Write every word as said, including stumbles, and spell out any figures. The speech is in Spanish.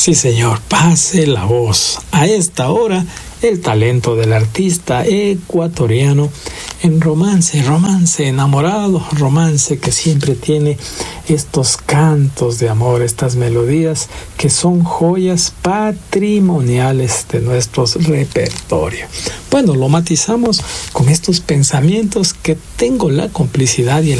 Sí, señor, pase la voz. A esta hora, el talento del artista ecuatoriano en romance, romance enamorado, romance que siempre tiene estos cantos de amor, estas melodías que son joyas patrimoniales de nuestros repertorios. Bueno, lo matizamos con estos pensamientos que tengo la complicidad y el